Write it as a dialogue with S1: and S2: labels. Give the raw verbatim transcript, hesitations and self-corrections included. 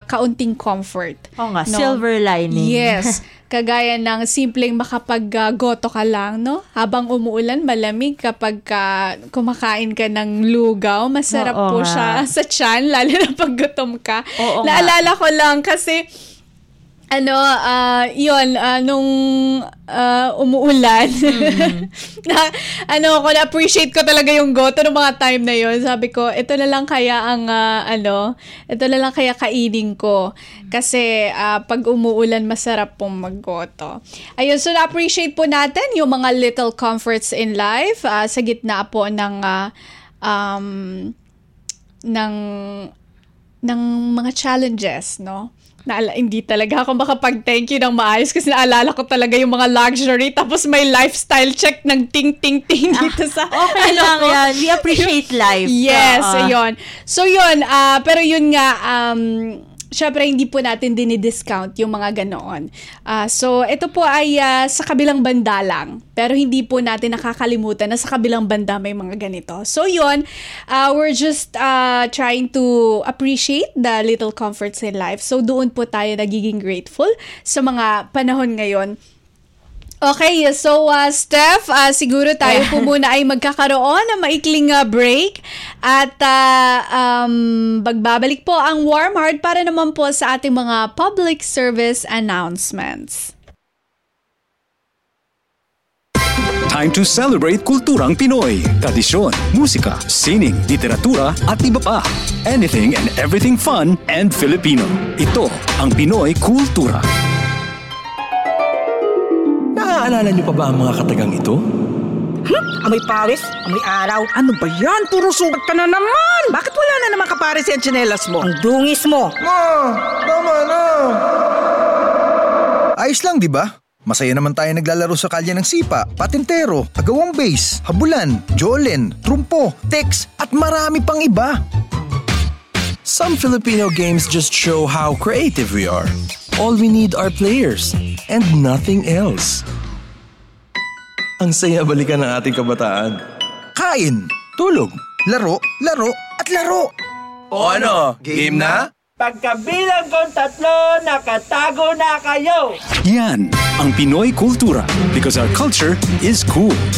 S1: kaunting comfort.
S2: Oo nga,
S1: no?
S2: silver lining.
S1: Yes. Kagaya ng simpleng makapag-goto ka lang, no? Habang umuulan, malamig kapag ka, kumakain ka ng lugaw, masarap
S2: Oo
S1: po
S2: nga.
S1: siya sa tiyan, lalo na pag gutom ka.
S2: Oo
S1: Naalala ko lang kasi ano, ah, yun, ah, nung ah, umuulan,
S2: Mm-hmm.
S1: na, ano, ko na-appreciate ko talaga yung goto ng mga time na yun. Sabi ko, ito na lang kaya ang, ah, ano, ito na lang kaya kainin ko. Kasi ah, pag umuulan, masarap pong maggoto. Ayun, so na-appreciate po natin yung mga little comforts in life ah, sa gitna po ng, ah, um, ng, ng mga challenges, no? Naala, hindi talaga ako makapag-thank you ng maayos kasi naalala ko talaga yung mga luxury tapos may lifestyle check ng ting-ting-ting dito sa
S2: Okay
S1: ano
S2: lang
S1: ko.
S2: yan. We appreciate life.
S1: Yes,
S2: Oo.
S1: yun. So yun, ah, pero yun nga, um, syempre hindi po natin dinidiscount yung mga ganoon. Ah, so ito po ay ah, sa kabilang banda lang. Pero hindi po natin nakakalimutan na sa kabilang banda may mga ganito. So yun, ah, we're just ah, trying to appreciate the little comforts in life. So doon po tayo nagiging grateful sa mga panahon ngayon. Okay, so uh, Steph, uh, siguro tayo po muna ay magkakaroon ng maikling uh, break at uh, um, magbabalik po ang Warm Heart para naman po sa ating mga public service announcements.
S3: Time to celebrate kulturang Pinoy. Tradisyon, musika, sining, literatura at iba pa. Anything and everything fun and Filipino. Ito ang Pinoy Kultura.
S4: Naaalala niyo pa ba ang mga katagang ito?
S5: Hmm? Amoy pawis? Amoy araw? Ano ba yan? Puro sugat ka na naman! Bakit wala na naman kapares yan tsinelas mo? Ang dungis mo!
S6: Ma! Tama na! Ayos lang, di ba? Masaya naman tayo naglalaro sa kalye ng sipa, patintero, agawang base, habulan, jolen, trumpo, tex, at marami pang iba.
S4: Some Filipino games just show how creative we are. All we need are players and nothing else. Ang saya balikan ng ating kabataan.
S6: Kain, tulog, laro, laro, at laro.
S4: O ano, game na?
S5: Pagkabilang kong tatlo, nakatago na kayo!
S3: Yan ang Pinoy Kultura because our culture is cool.